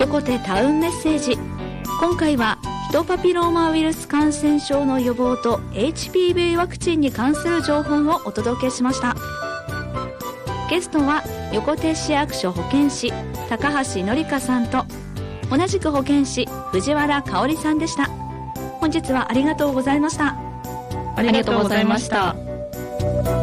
横手タウンメッセージ。今回はヒトパピローマウイルス感染症の予防と HPV ワクチンに関する情報をお届けしました。ゲストは横手市役所保健師高橋紀香さんと、同じく保健師藤原香織さんでした。本日はありがとうございました。 ありがとうございました。